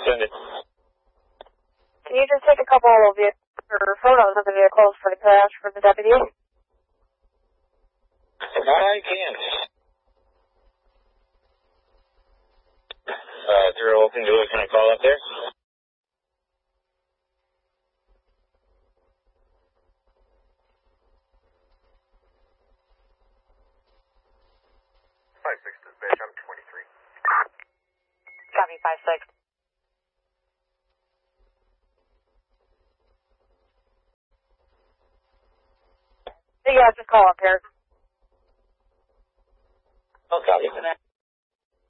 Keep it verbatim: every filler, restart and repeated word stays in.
send it. Can you just take a couple of vehicles or photos of the vehicles for the crash for the deputy? I can. Uh, if you're open to it, can I call up there? five six dispatch, I'm twenty-three. Copy, five six. Yeah, just call up here. I'll copy for that.